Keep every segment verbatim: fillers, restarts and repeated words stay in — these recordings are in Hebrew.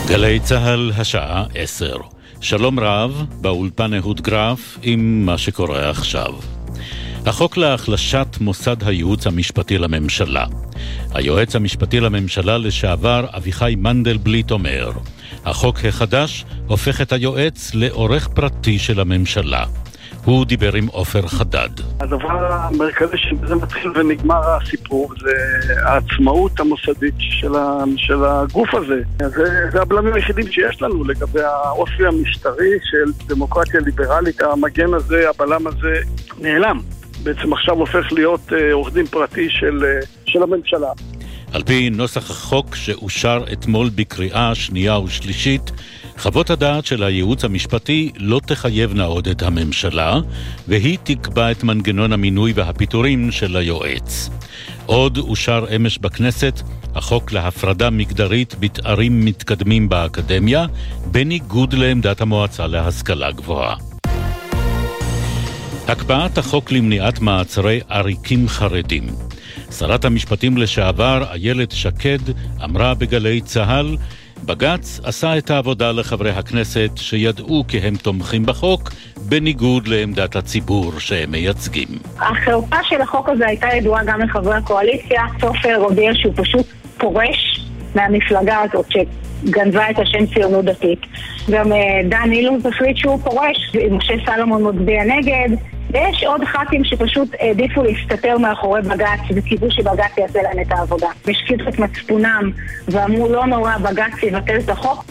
גלי צהל, השעה עשר. שלום רב, באולפן אהוד גרף עם מה שקורה עכשיו. החוק להחלשת מוסד הייעוץ המשפטי לממשלה. היועץ המשפטי לממשלה לשעבר אביחי מנדלבליט אומר, החוק החדש הופך את היועץ לעורך פרטי של הממשלה. הוא דיבר עם עופר חדד. הדבר המרכזי שבזה מתחיל ונגמר הסיפור זה העצמאות המוסדית של, ה, של הגוף הזה. זה, זה הבלמים היחידים שיש לנו לגבי האופי המשטרי של דמוקרטיה ליברלית. המגן הזה, הבלם הזה נעלם. בעצם עכשיו הופך להיות עורך דין פרטי של, של הממשלה. על פי נוסח החוק שאושר אתמול בקריאה שנייה ושלישית, חוות הדעת של הייעוץ המשפטי לא תחייבנה עוד את הממשלה, והיא תקבע את מנגנון המינוי והפיטורים של היועץ. עוד אושר אמש בכנסת החוק להפרדה מגדרית בתארים מתקדמים באקדמיה, בניגוד לעמדת המועצה להשכלה גבוהה. הקפאת החוק למניעת מעצרי עריקים חרדים. שרת המשפטים לשעבר איילת שקד אמרה בגלי צהל, בג"ץ עשה את העבודה לחברי הכנסת שידעו כי הם תומכים בחוק, בניגוד לעמדת הציבור שהם מייצגים. החרפה של החוק הזה הייתה ידועה גם לחברי הקואליציה. סופר הודיע שהוא פשוט פורש מהמפלגה הזאת שגנבה את השם ציונות דתית. גם דן אילוז החליט שהוא פורש, משה סלומון מצביע נגד. ויש עוד ח"כים שפשוט העדיפו להסתתר מאחורי בג"ץ וקיוו שבג"ץ יעשה להם את העבודה. השקיטו את מצפונם ואמרו לא נורא, בג"ץ יבטל את החוק.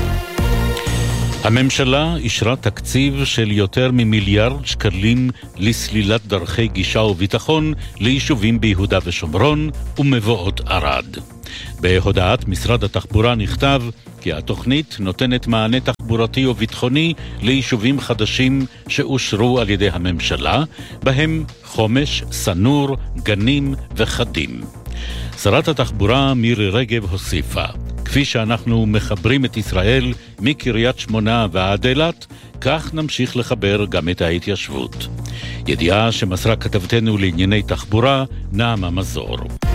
הממשלה אישרה תקציב של יותר ממיליארד שקלים לסלילת דרכי גישה וביטחון ליישובים ביהודה ושומרון ומבואות ערד. בהודעת משרד התחבורה נכתב כי התוכנית נותנת מענה תחבורתי וביטחוני ליישובים חדשים שאושרו על ידי הממשלה, בהם חומש, סנור, גנים וחדים. שרת התחבורה מירי רגב הוסיפה, כפי שאנחנו מחברים את ישראל מקריית שמונה ועד אילת, כך נמשיך לחבר גם את ההתיישבות. ידיעה שמסרה כתבתנו לענייני תחבורה, נעמה מזור.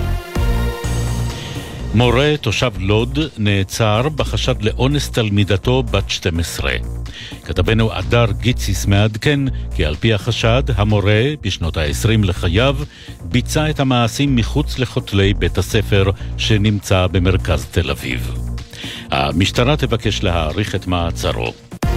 מורה תושב לוד נעצר בחשד לאונס תלמידתו בת שתים עשרה. כתבנו אדר גיציס מעדכן כי על פי החשד, המורה בשנות ה-עשרים לחייו ביצע את המעשים מחוץ לכותלי בית הספר שנמצא במרכז תל אביב. המשטרה תבקש להאריך את מעצרו.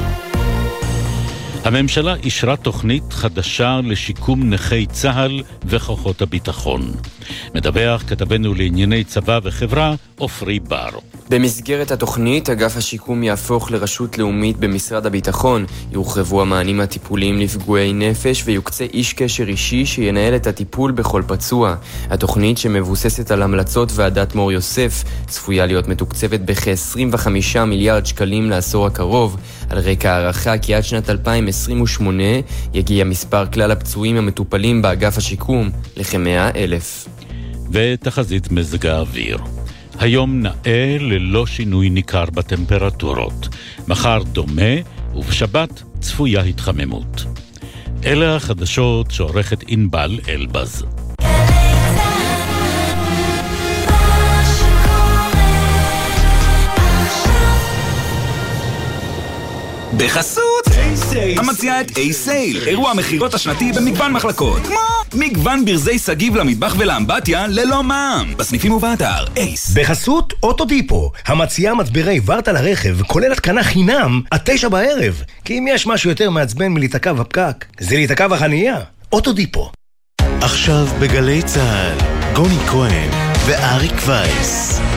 הממשלה אישרה תוכנית חדשה לשיקום נכי צה"ל וכוחות הביטחון. מדווח כתבנו לענייני צבא וחברה, עופרי בר. במסגרת התוכנית, אגף השיקום יהפוך לרשות לאומית במשרד הביטחון. יורחבו המענים הטיפוליים לפגועי נפש ויוקצה איש קשר אישי שינהל את הטיפול בכל פצוע. התוכנית שמבוססת על המלצות ועדת מור יוסף צפויה להיות מתוקצבת בכ-עשרים וחמישה מיליארד שקלים לעשור הקרוב. על רקע הערכה כי עד שנת אלפיים עשרים ושמונה יגיע מספר כלל הפצועים המטופלים באגף השיקום לכ-מאה אלף. ותחזית מזג האוויר. היום נאה ללא שינוי ניכר בטמפרטורות. מחר דומה ובשבת צפויה התחממות. אלה החדשות שעורכת ענבל אלבז. בחסות המציעה את A-Sale, אירוע המחירות השנתי במגוון מחלקות, כמו מגוון ברזי סגיב למטבח ולאמבטיה ללא מע"מ, בסניפים ובאתר אייס. בחסות אוטודיפו, המציעה מצברי ורטה לרכב, כולל התקנה חינם עד תשע בערב. כי אם יש משהו יותר מעצבן מלהיתקע בפקק, זה להיתקע בחנייה. אוטודיפו. עכשיו בגלי צהל, גוני כהן ואריק וייס.